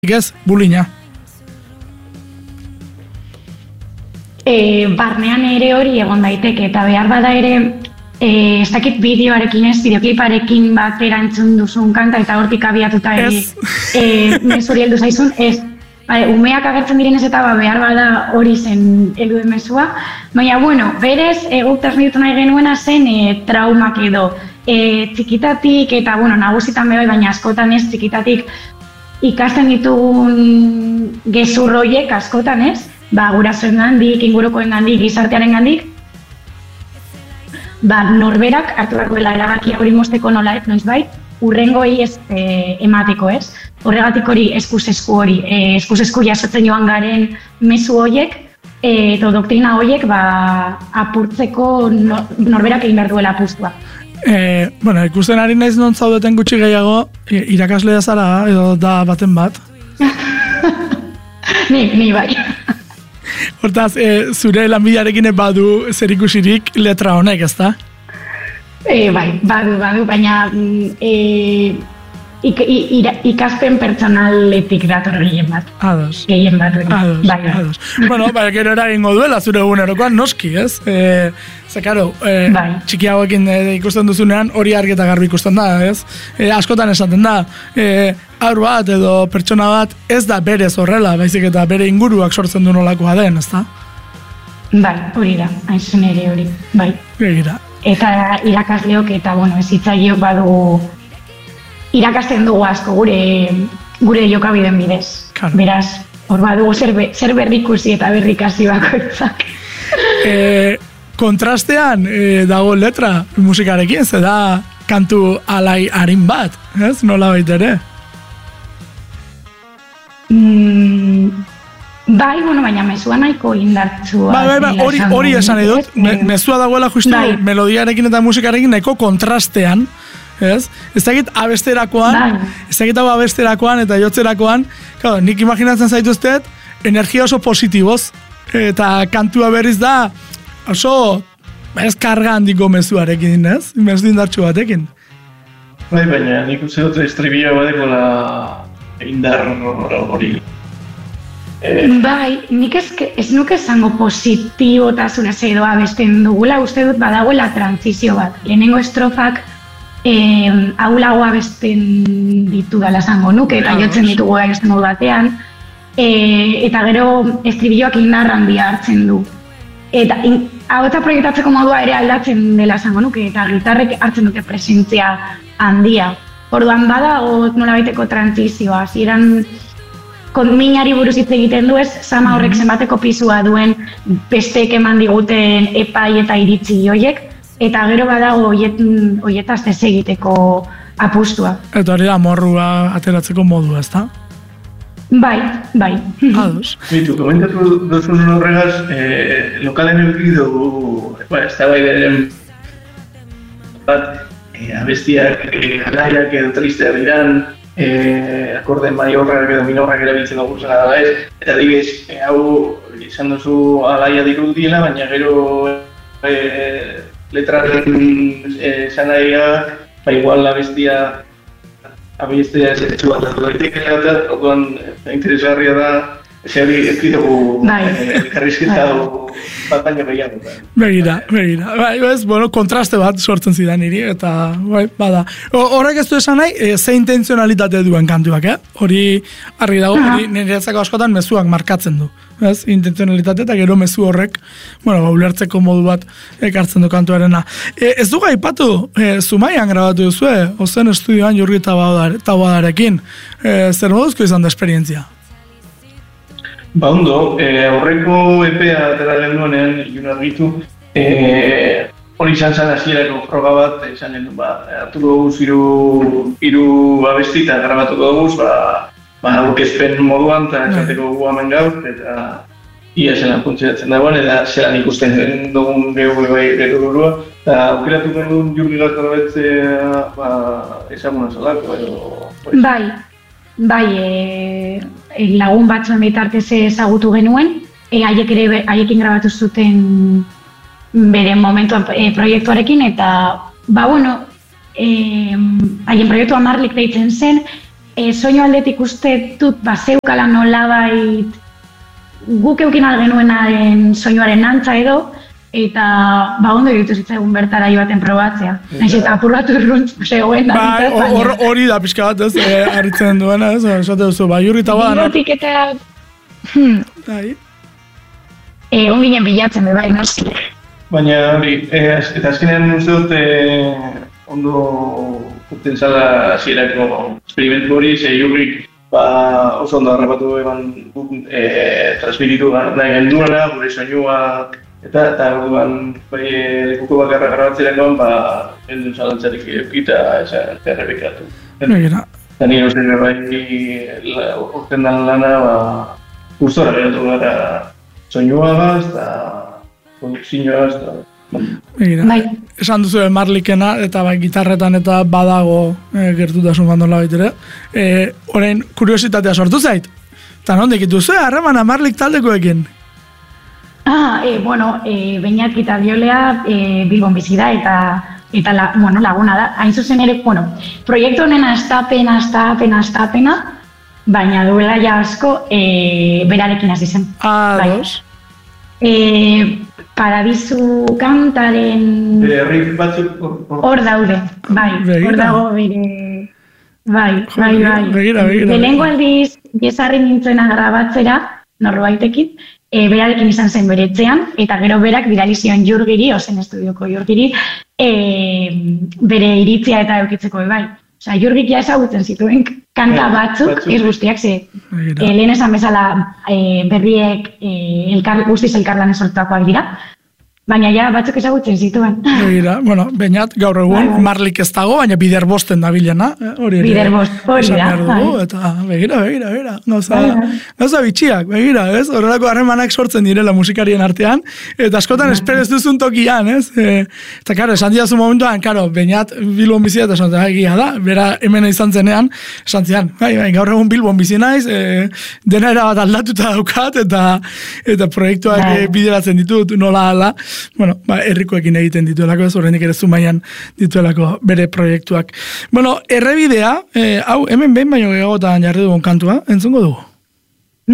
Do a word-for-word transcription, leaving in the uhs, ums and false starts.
Ez, bulina. E, barnean ere hori egon daiteke, eta behar bada ere, e, ez dakit bideoarekin ez, bideokliparekin batera entzun duzun kanta, eta hortik abiatuta ere, e, mesuri heldu zaizun, ez, bale, umeak agertzen direnez eta ba, behar bada hori zen heldu mesua, baina, bueno, berez, e, guk transmititu nahi genuena zen e, traumak edo, e, txikitatik, eta, bueno, nagusitan bebai, baina askotan ez, txikitatik, ikasten ditugun gezurroiek askotan ez, ba, gurasoen gandik, ingurukoen gandik, gizartearen gandik, ba, norberak hartu beharko dela erabakia hori mozteko nola ez, noizbait, urrengoi ez e, emateko ez. Horregatik hori eskuz-esku hori, e, eskuz-esku jasotzen joan garen mezu horiek, e, edo doktrina horiek ba, apurtzeko no, norberak egin behar duela apustua. E, bueno, ikusten ari naiz non zaudeten gutxi gehiago, irakaslea zara edo da baten bat. ni, ni bai. Hortaz, e, zure lanbidearekin badu zer ikusirik letra honek, ezta? E, bai, badu, badu, baina e, ik, ira, ikaspen pertsonaletik dator gehien bat. Ados. Gehien bat. Ados, bai, bai. ados. Bueno, bai, gero eragingo duela zure egunerokoan noski, ez? E, ze, karo, e, bai. txikiagoekin e, ikusten duzunean hori argi eta garbi ikusten da, ez? E, askotan esaten da, e, haur bat edo pertsona bat ez da berez horrela, baizik eta bere inguruak sortzen du nolakoa den, ezta? Bai, hori da, hain zen ere hori, bai. Begira. Eta irakasleok eta, bueno, ezitzaileok badu irakasten dugu asko gure gure jokabideen bidez. Claro. Beraz, hor badugu zer, be, zer berrikusi eta berrikasi bakoitzak. E, kontrastean e, dago letra musikarekin, ze da kantu alai harin bat, ez? Nola baita ere? Mm, bai, bueno, baina mezua nahiko indartsua. Bai, bai, bai, hori, hori esan edut, me, mezua dagoela justu bai. Melodiarekin eta musikarekin nahiko kontrastean, ez? Ez dakit abesterakoan, bai. Ez dakit hau abesterakoan eta jotzerakoan, claro, nik imaginatzen zaituztet, energia oso positiboz, eta kantua berriz da, oso, ez karga handiko mezuarekin, ez? Mezu indartsu batekin. Bai, baina nik uste dut estribia badekola indar hori. Eh. Bai, nik ez, ez nuke esango positibotasunez edo abesten dugula, uste dut badagoela transizio bat. Lehenengo estrofak eh, aulago abesten ditu dala esango nuke, eta jotzen ditugu abesten modu batean, eh, eta gero estribilloak indar handia hartzen du. Eta in, hau eta proiektatzeko modua ere aldatzen dela esango nuke, eta gitarrek hartzen dute presentzia handia. Orduan badago nolabaiteko transizioa, hasieran minari buruz hitz egiten du ez, sama horrek zenbateko pisua duen besteek eman diguten epai eta iritzi hoiek, eta gero badago hoietaz ez egiteko apustua. Eta hori da morrua ateratzeko modua, ezta? Bai, bai. Ados. Bitu, komentatu duzun horregaz, eh, lokalen eduki dugu, ba, ez da bai beren bat, eh, abestiak, eh, alaiak edo tristeak diran, eh, akorde maiorrak edo minorrak erabiltzen dugu zela da ez, eta dibez, eh, hau izan duzu alaia dirudiela, baina gero eh, letraren esan eh, ba igual abestia abestia ez etxu bat datu daitekela eta orduan interesgarria da zehari ez dugu elkarrizketa bat baino gehiago. Begira, begira. Bai, ez, bueno, kontraste bat sortzen zidan niri, eta bai, bada. Horrek ez du esan nahi, e, ze intenzionalitate duen kantuak, eh? Hori, argi dago, hori niretzako askotan mezuak markatzen du. Ez, intenzionalitate eta gero mezu horrek, bueno, ulertzeko modu bat ekartzen du kantuarena. E, ez dugu aipatu, e, Zumaian grabatu duzue, ozen estudioan Jurgi Taboadarekin. E, zer moduzko izan da esperientzia? Ba ondo, eh, aurreko epea atera genduenean, ilun argitu, eh, hori izan zen hasierako froga bat, izan gendu, ba, hartuko dugu hiru hiru abesti eta grabatuko dugu, ba, ba, aurkezpen moduan, eta esateko gu hemen gaur, eta ia zelan funtzionatzen dagoen, eta zelan ikusten dugun gehu bai gero burua, eta aukeratu genuen Jurgi Taboadaretzea, ba, ezaguna zelako, edo... Bai. Bai, e, lagun batzuen bitartez ezagutu genuen, e, haiek ere haiekin grabatu zuten bere momentuan e, proiektuarekin, eta, ba, bueno, e, haien proiektua Marlik deitzen zen, e, soinu aldetik uste dut, ba, zeukala nolabait guk eukin algenuenaren soinuaren antza edo, eta ba ondo iruditu zitzaigun bertara joaten probatzea. Naiz eta apurratu irruntz zegoen da. Ba, hori da pixka bat ez, harritzen duena ez, esate duzu, ba, jurrita ba. Bigotik eta... Bai. Egon ginen bilatzen, bai, noski. Baina hori, eta azkenean uste dut ondo urten zala zierako experimentu hori, ze jurrik oso ondo harrapatu eban transmititu nahi genduena, gure soinuak, Eta, eta orduan, bai, lekuko bakarra garrabatzerakoan, ba, gendun zalantzarik eukita, esan, errepikatu. Eta nire uste bai, urten dan lana, ba, gustora geratu gara soinuagaz, eta produkzioagaz, eta... Begira, esan duzu Marlikena, eta bai, gitarretan eta badago e, gertutasun bandola baitere. E, orain, kuriositatea sortu zait. Eta nondik duzu, harremana Marlik taldekoekin? Ah, eh, bueno, eh, Beñat Gita Biolea eh, Bilbon bizi da eta eta la, bueno, laguna da. Hain zuzen ere, bueno, proiektu honen astapena, astapena, astapena, baina duela ja asko eh, berarekin hasi zen. Ah, bai. Dos. Eh, Paradisu kantaren... Bere riff batzuk... Hor daude, bai, hor dago bere... Bai, bai, bai. Begira, begira. Lehenengo aldiz, biezarri nintzena grabatzera, norbaitekin, E, berarekin izan zen bere etxean, eta gero berak bidali zion Jurgiri, ozen estudioko Jurgiri, e, bere iritzia eta eukitzeko bai. Osa, Jurgik ja ezagutzen zituen kanta batzuk, ez guztiak, ze e, lehen esan bezala e, berriek e, elkar, guztiz elkarlan esortuakoak dira, baina ja batzuk ezagutzen zituen. Begira, bueno, Beñat, gaur egun Marlik ez dago, baina bider bosten da bilena. Hori ere. Bider bost, hori da. Eta begira, begira, begira. Gauza, gauza bitxiak, begira, ez? Horrelako harremanak sortzen direla musikarien artean, eta askotan esperez duzun tokian, ez? E, eta karo, esan diazu momentuan, karo, Beñat Bilbon bizia, eta esan egia da, bera hemen izan zenean, esan zian, bai, bai, gaur egun Bilbon bizi naiz, e, dena erabat aldatuta daukat, eta eta proiektuak e, bideratzen ditut, nola ala, bueno, ba, herrikoekin egiten dituelako, ez horrenik ere Zumaian dituelako bere proiektuak. Bueno, errebidea, eh, hau, hemen behin baino gehiagotan jarri dugun kantua, entzungo dugu?